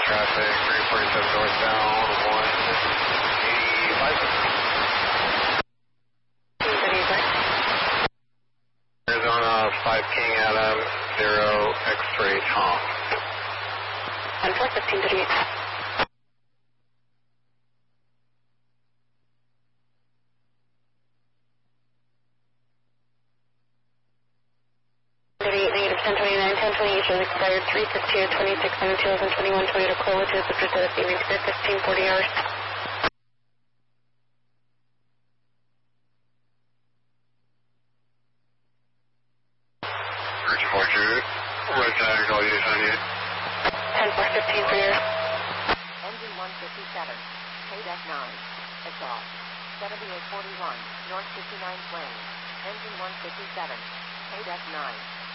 traffic, 347 northbound, 185. Arizona 5 King Adam, 0 X-ray Tom. 14, 1538. 1029, 1028, shows expired 352, 26, 2021 Toyota Corolla to the subject of the evening, 1540 hours. Virgin Fortune, right tag, all use on you. 10-4-15 for yours. Engine 157, KDEC 9, exhaust, 7841, North 59 Plain, Engine 157, KDEC 9.